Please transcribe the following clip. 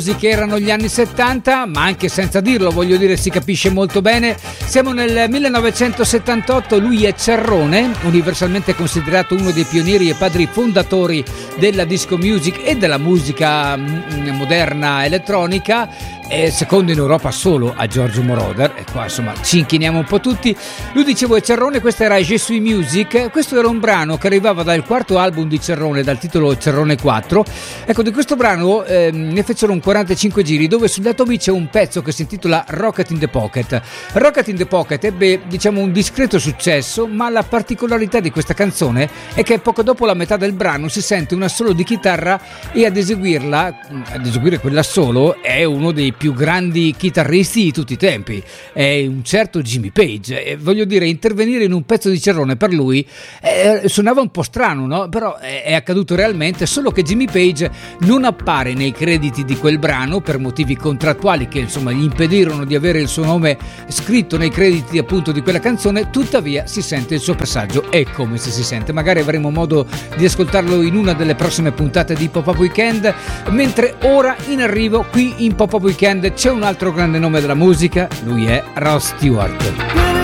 Che erano gli anni 70, ma anche senza dirlo, voglio dire, si capisce molto bene. Siamo nel 1978, lui è Cerrone, universalmente considerato uno dei pionieri e padri fondatori della disco music e della musica moderna elettronica, secondo in Europa solo a Giorgio Moroder, e qua insomma ci inchiniamo un po' tutti. Lui, dicevo, è Cerrone, questa era Je suis music, questo era un brano che arrivava dal quarto album di Cerrone, dal titolo Cerrone 4. Ecco, di questo brano ne fecero un 45 giri, dove sul lato B c'è un pezzo che si intitola Rocket in the Pocket. Rocket in the Pocket ebbe, diciamo, un discreto successo, ma la particolarità di questa canzone è che poco dopo la metà del brano si sente un assolo di chitarra, e ad eseguire quella solo è uno dei più grandi chitarristi di tutti i tempi, è un certo Jimmy Page. E voglio dire, intervenire in un pezzo di Cerrone per lui suonava un po' strano, no? Però è accaduto realmente, solo che Jimmy Page non appare nei crediti di quel brano per motivi contrattuali che insomma gli impedirono di avere il suo nome scritto nei crediti appunto di quella canzone. Tuttavia si sente il suo passaggio, e come se si sente, magari avremo modo di ascoltarlo in una delle prossime puntate di Pop-Up Weekend. Mentre ora in arrivo qui in Pop-Up Weekend c'è un altro grande nome della musica, lui è Rod Stewart.